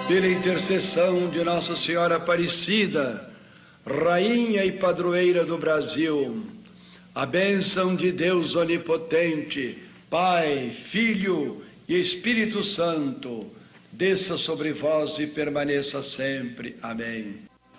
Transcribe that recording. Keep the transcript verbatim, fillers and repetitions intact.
Pela intercessão de Nossa Senhora Aparecida, Rainha e Padroeira do Brasil, a bênção de Deus Onipotente, Pai, Filho e Espírito Santo, desça sobre vós e permaneça sempre. Amém.